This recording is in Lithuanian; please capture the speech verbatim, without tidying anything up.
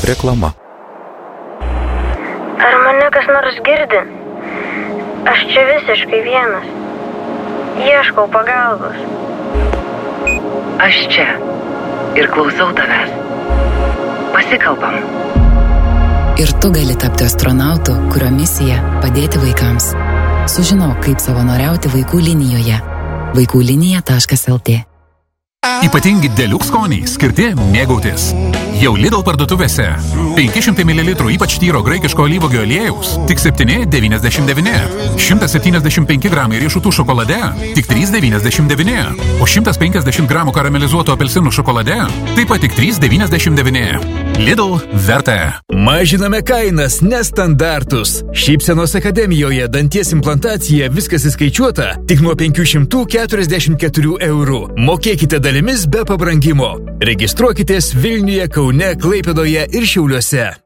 Reklama. Ar mane kas nors girdi? Aš čia visiškai vienas. Ieškau pagalbos. Aš čia ir klausau tavęs. Pasikalbam. Ir tu gali tapti astronautu, kurio misija padėti vaikams. Sužinok, kaip savanoriauti vaikų linijoje. vaikų linija taškas el tė. Ypatingi deliuks skoniai skirti mėgautis. Jau Lidl parduotuvėse. penki šimtai mililitrų ypač tyro graikiško alyvuogių aliejaus tik septyni devyniasdešimt devyni. šimtas septyniasdešimt penki gramai riešutų šokolade tik trys devyniasdešimt devyni. O šimtas penkiasdešimt gramų karamelizuoto apelsinų šokolade taip pat tik trys devyniasdešimt devyni. Lidl verta. Mažiname kainas, nestandartus. Šypsenos akademijoje danties implantacija viskas įskaičiuota tik nuo penkių šimtų keturiasdešimt keturių eurų. Mokėkite dalimis be pabrangimo. Registruokitės Vilniuje, Kaune, Klaipėdoje ir Šiauliuose.